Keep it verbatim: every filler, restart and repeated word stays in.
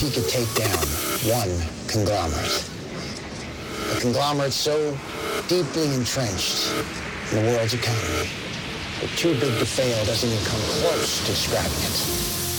he could take down one conglomerate. A conglomerate so deeply entrenched in the world's economy that too big to fail doesn't even come close to describing it.